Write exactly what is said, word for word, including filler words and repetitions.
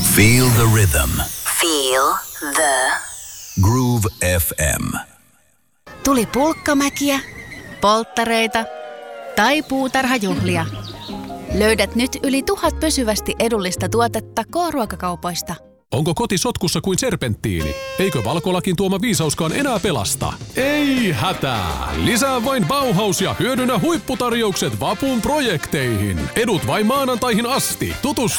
Feel the rhythm. Feel the Groove F M. Tuli pulkkamäkiä, polttareita tai puutarhajuhlia. Löydät nyt yli tuhat pysyvästi edullista tuotetta K-ruokakaupoista. Onko koti sotkussa kuin serpenttiini? Eikö valkolakin tuoma viisauskaan enää pelasta? Ei hätää! Lisää vain Bauhaus ja hyödynnä huipputarjoukset vapun projekteihin. Edut vain maanantaihin asti. Tutustu